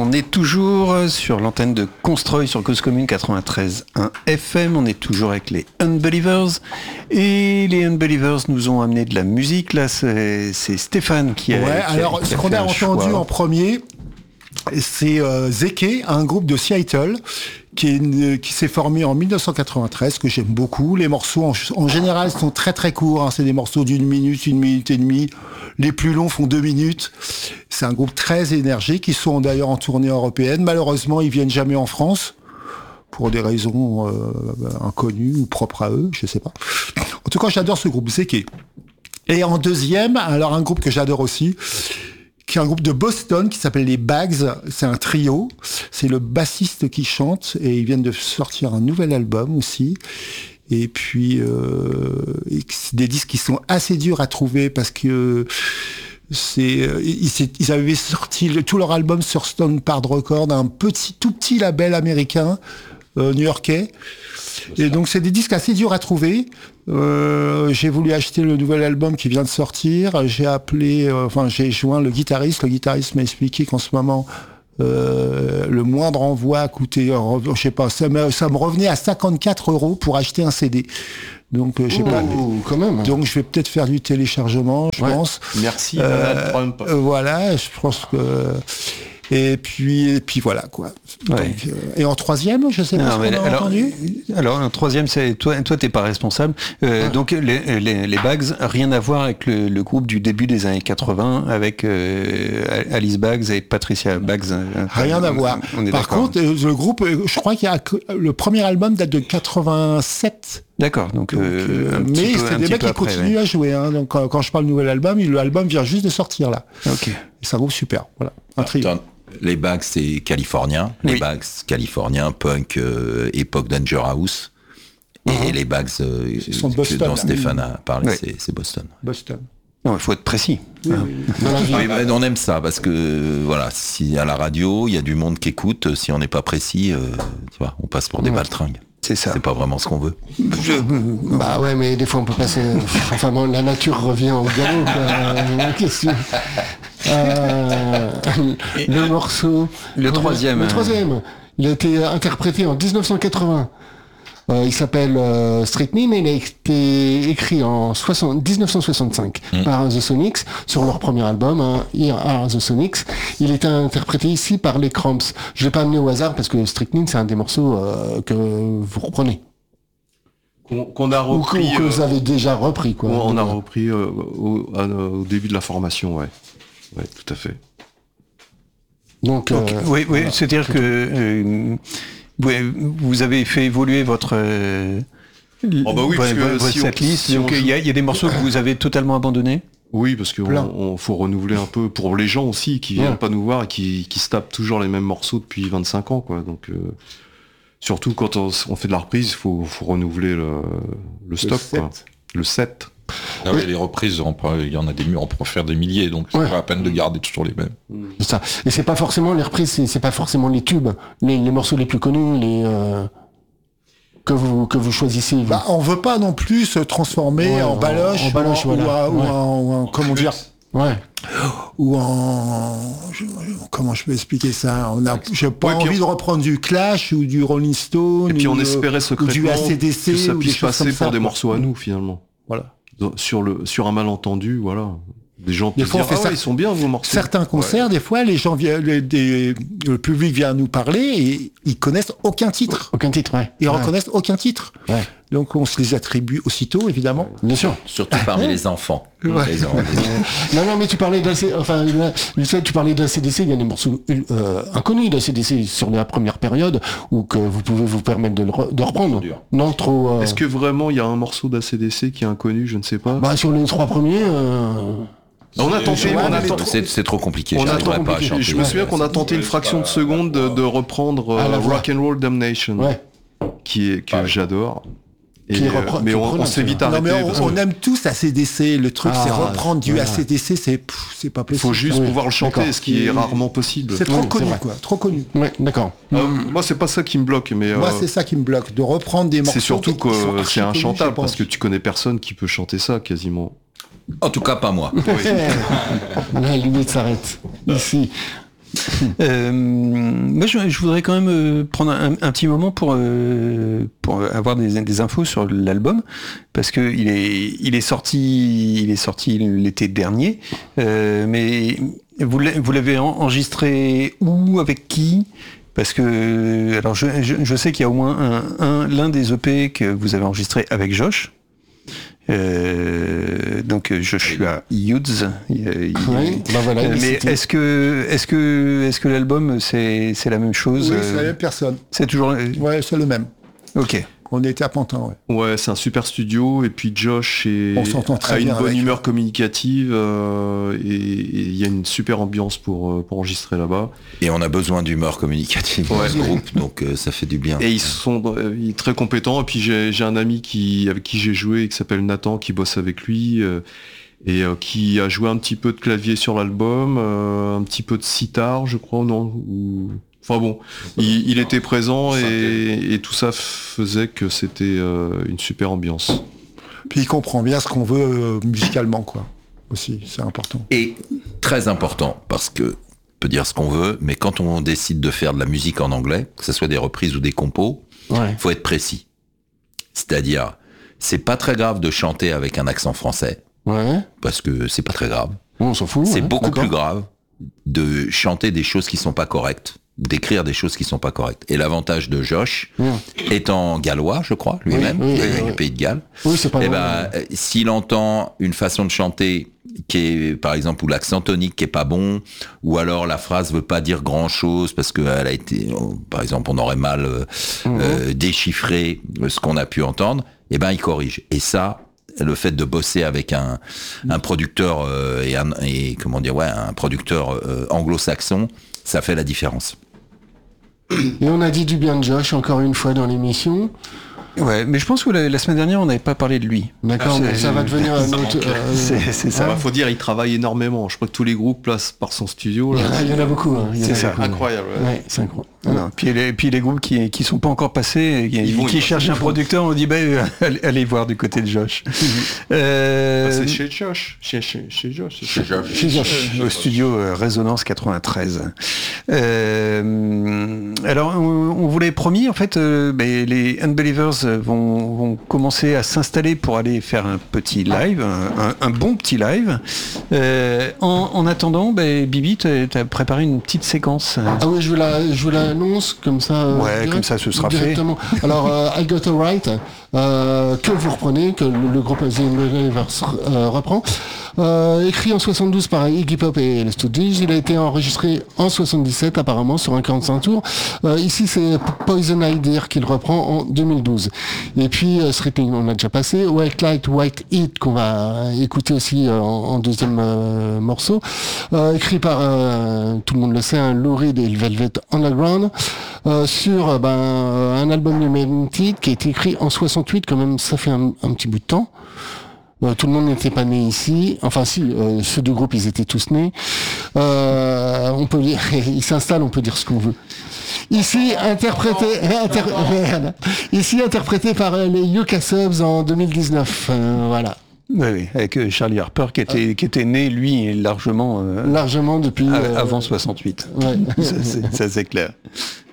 On est toujours sur l'antenne de Constroy sur Cause Commune 93.1 FM. On est toujours avec les Unbelievers. Et les Unbelievers nous ont amené de la musique. Là, c'est Stéphane qui a. Ouais, alors ce qu'on a entendu en premier, c'est Zeke, un groupe de Seattle qui s'est formé en 1993, que j'aime beaucoup. Les morceaux en général sont très très courts, hein. C'est des morceaux d'1 minute, 1 minute et demie. Les plus longs font 2 minutes. C'est un groupe très énergique. Ils sont d'ailleurs en tournée européenne. Malheureusement, ils viennent jamais en France pour des raisons inconnues ou propres à eux, je sais pas. En tout cas, j'adore ce groupe, Zeke. Et en deuxième, alors un groupe que j'adore aussi, qui est un groupe de Boston qui s'appelle les Bags. C'est un trio. C'est le bassiste qui chante et ils viennent de sortir un nouvel album aussi. Et puis c'est des disques qui sont assez durs à trouver parce que ils avaient sorti tout leur album sur Stone Pard Records, un tout petit label américain new-yorkais. Et donc c'est des disques assez durs à trouver. J'ai voulu acheter le nouvel album qui vient de sortir. J'ai joint le guitariste. Le guitariste m'a expliqué qu'en ce moment le moindre envoi a coûté, je sais pas, ça me revenait à 54 € pour acheter un CD. Donc j'ai pas. Quand même. Donc je vais peut-être faire du téléchargement, je pense. Merci Donald Trump. Voilà, je pense que. Et puis voilà quoi. Ouais. Donc, et en troisième, je sais pas ce qu'on a entendu. Alors en troisième, c'est toi t'es pas responsable. Donc les Bags, rien à voir avec le groupe du début des années 80 avec Alice Bags et Patricia Bags. Rien à voir. Par contre, le groupe, je crois qu'il y a le premier album date de 87. D'accord. Donc mais c'est des mecs qui continuent à jouer. Hein. Donc quand je parle nouvel album, l'album vient juste de sortir là. Ok. C'est un groupe super. Voilà. Un trio. Les Bags, c'est californien. Oui. Les Bags, californien, punk, époque Danger House. Et les Bags, sont de Boston, dont Stéphane a parlé, Oui. c'est Boston. Boston. Non, il faut être précis. Oui. Oui, on aime ça parce que voilà, si à la radio, il y a du monde qui écoute, si on n'est pas précis, tu vois, on passe pour des baltringues. C'est ça. C'est pas vraiment ce qu'on veut. Bah ouais, mais des fois on peut passer. Enfin bon, la nature revient au galop. Qu'est-ce que le morceau. Le troisième. Le troisième. Il a été interprété en 1980. Il s'appelle Strychnine et il a été écrit en 1965 par The Sonics sur leur premier album, Here Are The Sonics. Il était interprété ici par les Cramps. Je l'ai pas amené au hasard parce que Strychnine c'est un des morceaux que vous reprenez. Qu'on a repris. Ou que vous avez déjà repris quoi. On a repris au début de la formation, ouais. Ouais, tout à fait. Donc oui, c'est-à-dire que vous avez fait évoluer votre setlist. Donc il y a des morceaux que vous avez totalement abandonnés. Oui, parce qu'il faut renouveler un peu pour les gens aussi qui viennent pas nous voir et qui se tapent toujours les mêmes morceaux depuis 25 ans, quoi. Donc surtout quand on fait de la reprise, il faut renouveler le stock, quoi. Le set. Ah oui, les reprises, il y en a on peut en faire des milliers, donc c'est pas la peine de garder toujours les mêmes. C'est ça. Et c'est pas forcément les reprises, c'est pas forcément les tubes, les morceaux les plus connus, que vous choisissez. Vous. On veut pas non plus se transformer en baloche, ou en comment dire. Ouais. Ou comment je peux expliquer ça? J'ai pas envie de reprendre du Clash ou du Rolling Stone. Et puis on espérait secrètement du AC/DC que ça ou puisse des choses passer comme pour ça, des morceaux à nous finalement. Voilà. Sur un malentendu, voilà. Des gens Des peuvent fois, dire, on fait ils sont bien vos morceaux. Certains concerts, des fois, les gens viennent, le public vient nous parler et ils connaissent aucun titre. Aucun titre, ouais. Ils reconnaissent aucun titre. Ouais. Donc on se les attribue aussitôt, évidemment. Bien sûr. Surtout parmi les enfants. Ouais. Non, mais tu parlais tu parlais d'ACDC, il y a des morceaux inconnus d'ACDC sur la première période ou que vous pouvez vous permettre de reprendre. Non, trop. Est-ce que vraiment il y a un morceau d'ACDC qui est inconnu, je ne sais pas. Sur les 3 premiers. On a tenté, c'est trop compliqué. On a J'arriverai pas à chanter. Je me souviens qu'on a tenté une fraction de seconde de reprendre Rock and Roll Damnation, que j'adore. Mais on s'est vite arrêté. Non, mais on aime tous ACDC. Le truc, c'est reprendre du ACDC, c'est pas possible. Il faut juste pouvoir le chanter, ce qui est rarement possible. C'est trop connu, quoi. Trop connu. Ouais, d'accord. Moi, c'est pas ça qui me bloque, mais moi, c'est ça qui me bloque, de reprendre des morceaux. C'est surtout que c'est inchantable parce que tu connais personne qui peut chanter ça, quasiment. En tout cas, pas moi. La limite s'arrête ici. Moi, je voudrais quand même prendre un petit moment pour avoir des infos sur l'album, parce que il est sorti l'été dernier, mais vous l'avez enregistré où, avec qui? Parce que alors je sais qu'il y a au moins l'un des EP que vous avez enregistré avec Josh. Donc Joshua Hughes. Voilà, mais est-ce que l'album c'est la même chose? Oui, c'est la même personne. C'est toujours. Ouais, c'est le même. Ok. On était à Pantin, ouais. Ouais, c'est un super studio, et puis Josh On s'entend très a une bien bonne avec humeur communicative, et il y a une super ambiance pour enregistrer là-bas. Et on a besoin d'humeur communicative dans ce groupe, donc ça fait du bien. Et ils sont très compétents, et puis j'ai un ami avec qui j'ai joué, qui s'appelle Nathan, qui bosse avec lui, et qui a joué un petit peu de clavier sur l'album, un petit peu de sitar, je crois, non Enfin bon, il était présent, et tout ça faisait que c'était une super ambiance. Puis il comprend bien ce qu'on veut musicalement, quoi. Aussi, c'est important. Et très important, parce que on peut dire ce qu'on veut, mais quand on décide de faire de la musique en anglais, que ce soit des reprises ou des compos, faut être précis. C'est-à-dire, c'est pas très grave de chanter avec un accent français, parce que c'est pas très grave. On s'en fout. C'est beaucoup plus grave de chanter des choses qui sont pas correctes, d'écrire des choses qui sont pas correctes. Et l'avantage de Josh, étant gallois, je crois, lui-même, du pays de Galles, c'est pas s'il entend une façon de chanter qui est, par exemple, ou l'accent tonique qui est pas bon, ou alors la phrase veut pas dire grand-chose parce que elle a été, par exemple, on aurait mal déchiffré ce qu'on a pu entendre, il corrige. Et ça, le fait de bosser avec un producteur un producteur anglo-saxon, ça fait la différence. Et on a dit du bien de Josh encore une fois dans l'émission. Ouais, mais je pense que la semaine dernière, on n'avait pas parlé de lui. D'accord, mais ça va devenir un autre... C'est ça. Il faut dire, il travaille énormément. Je crois que tous les groupes passent par son studio. Là. Il y en a beaucoup. C'est ça. Incroyable. Ouais, c'est incroyable. Non, puis les groupes qui sont pas encore passés, qui cherchent un producteur, on dit allez voir du côté de Josh. C'est chez Josh. Chez Josh. Au studio Résonance 93. Alors on vous l'avait promis, en fait, les Unbelievers vont commencer à s'installer pour aller faire un petit live, un bon petit live. En attendant, Bibi, tu as préparé une petite séquence. Ah oui, je vous l'annonce comme ça. Comme ça ce sera directement. fait. Alors, I Got a Right, que vous reprenez, que le groupe The Unbelievers reprend. Écrit en 72 par Iggy Pop et les Stooges, il a été enregistré en 77 apparemment sur un 45 tours. Ici c'est Poison Idea qu'il reprend en 2012. Et puis Stripping on a déjà passé, White Light, White Heat qu'on va écouter aussi en deuxième morceau. Écrit par, tout le monde le sait, Lou Reed et le Velvet Underground. Sur un album Limited qui a été écrit en 68, quand même ça fait un petit bout de temps. Tout le monde n'était pas né ici. Enfin si, ceux deux groupes ils étaient tous nés. On peut dire, ils s'installent, on peut dire ce qu'on veut. Ici interprété par les Yucca Subs en 2019. Voilà. Oui, avec Charlie Harper qui était né lui largement depuis avant 68. Ouais. Ça c'est clair.